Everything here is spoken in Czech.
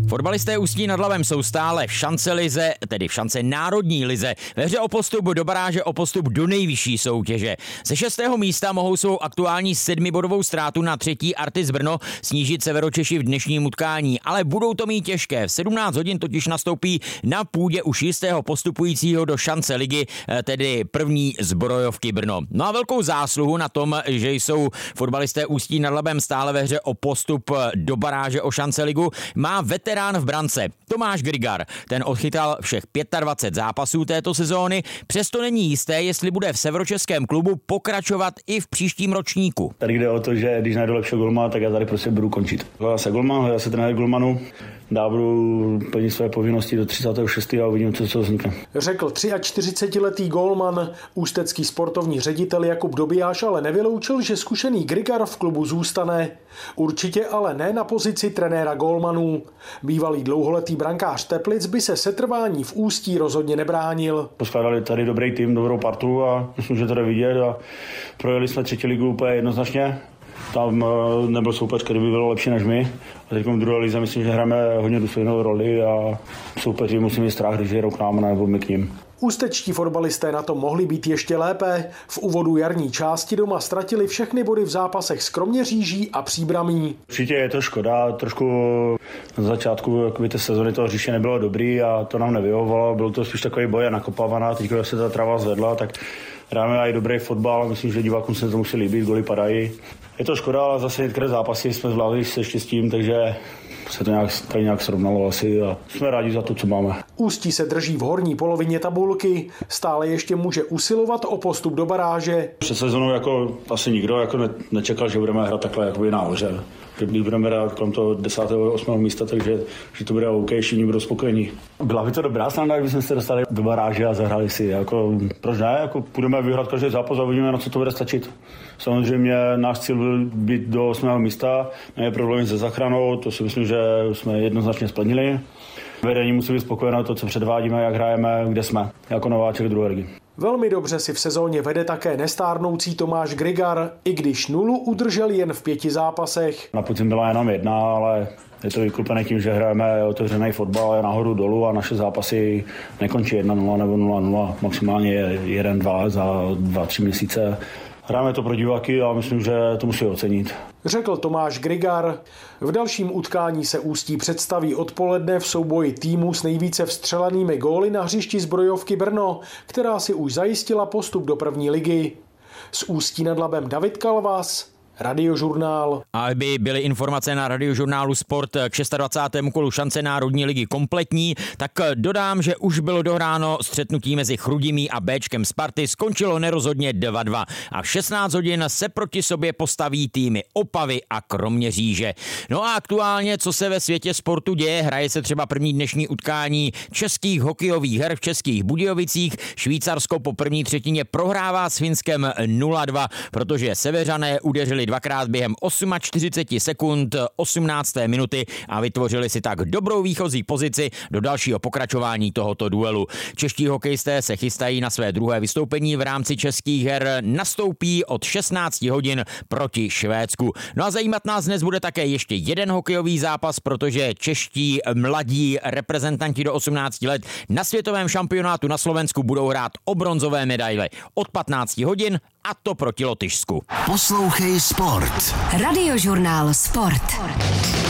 Fotbalisté Ústí nad Labem jsou stále v šance lize, tedy v šance národní lize, ve hře o postup do baráže, o postup do nejvyšší soutěže. Ze 6. místa mohou svou aktuální 7bodovou ztrátu na 3. Artis Brno snížit Severočeši v dnešním utkání, ale budou to mít těžké. V 17 hodin totiž nastoupí na půdě už jistého postupujícího do šance ligy, tedy první Zbrojovky Brno. No a velkou zásluhu na tom, že jsou fotbalisté Ústí nad Labem stále ve hře o postup do baráže o šance ligu, má veterán v brance Tomáš Grigar. Ten odchytal všech 25 zápasů této sezóny, přesto není jisté, jestli bude v severočeském klubu pokračovat i v příštím ročníku. Tady jde o to, že když najdu lepšího golmana, tak já tady prostě budu končit. Já se golman, já se trenér golmanu, budu plnit své povinnosti do 36. a uvidím, co vznikne. Řekl 43letý golman. Ústecký sportovní ředitel Jakub Dobijáš ale nevyloučil, že zkušený Grigar v klubu zůstane. Určitě ale ne na pozici trenéra golmanů. Bývalý dlouholetý brankář Teplic by se setrvání v Ústí rozhodně nebránil. Poskládali tady dobrý tým, dobrou partu a myslím, že to jde vidět a projeli jsme 3. ligu úplně jednoznačně. Tam nebyl soupeř, který by byl lepší než my. A teď v druhé lize myslím, že hrajeme hodně důstojnou roli a soupeři musí mít strach, když jedou k nám nebo my k ním. Ústečtí fotbalisté na tom mohli být ještě lépe. V úvodu jarní části doma ztratili všechny body v zápasech s Kroměříží a Příbramí. Určitě je to škoda, trošku na začátku té sezony toho hřiště nebylo dobrý a to nám nevyhovovalo, byl to spíš takový boj a nakopávaná, teď když se ta trava zvedla, tak hrajeme i dobrý fotbal a myslím, že divákům se to musí líbit, goly padají. Je to škoda, ale zase některé zápasy jsme zvládli se štěstím, takže se to nějak srovnalo asi a jsme rádi za to, co máme. Ústí se drží v horní polovině tabulky, stále ještě může usilovat o postup do baráže. Před sezónou asi nikdo nečekal, že budeme hrát takhle jakoby nahoře. Když budeme hrát kolem toho 10. 8. místa, takže že to bude OK, všichni budou spokojení. Byla by to dobrá sranda, kdybychom se dostali do baráže a zahrali si. Proč ne? Půjdeme vyhrát každý zápas a uvidíme, na co to bude stačit. Samozřejmě náš cíl byl být do 8. místa, není problém se záchranou, to si myslím, že jsme jednoznačně splnili. Vedení musí být spokojené to, co předvádíme, jak hrajeme, kde jsme, jako nováček druhé ligy. Velmi dobře si v sezóně vede také nestárnoucí Tomáš Grigar, i když 0 udržel jen v 5 zápasech. Na podzim byla jenom 1, ale je to vyklupené tím, že hrajeme otevřený fotbal nahoru dolů a naše zápasy nekončí 1-0 nebo 0-0, maximálně 1-2 za 2-3 měsíce. Hrajeme to pro diváky a myslím, že to musí ocenit. Řekl Tomáš Grigar. V dalším utkání se Ústí představí odpoledne v souboji týmu s nejvíce vstřelenými góly na hřišti Zbrojovky Brno, která si už zajistila postup do první ligy. Z Ústí nad Labem David Kalvas, Radiožurnál. A aby byly informace na Radiožurnálu Sport k 26. kolu šance národní ligy kompletní, tak dodám, že už bylo dohráno střetnutí mezi Chrudimí a Béčkem Sparty, skončilo nerozhodně 2-2 a v 16 hodin se proti sobě postaví týmy Opavy a Kroměříže. No a aktuálně, co se ve světě sportu děje, hraje se třeba první dnešní utkání českých hokejových her v Českých Budějovicích. Švýcarsko po první třetině prohrává s Finskem 0-2, protože Seveřané udeřili dvakrát během 48 sekund 18. minuty a vytvořili si tak dobrou výchozí pozici do dalšího pokračování tohoto duelu. Čeští hokejisté se chystají na své druhé vystoupení v rámci českých her, nastoupí od 16 hodin proti Švédsku. No a zajímat nás dnes bude také ještě jeden hokejový zápas, protože čeští mladí reprezentanti do 18 let na světovém šampionátu na Slovensku budou hrát o bronzové medaile od 15 hodin a to proti Lotyšsku. Poslouchej Sport. Radiožurnál Sport.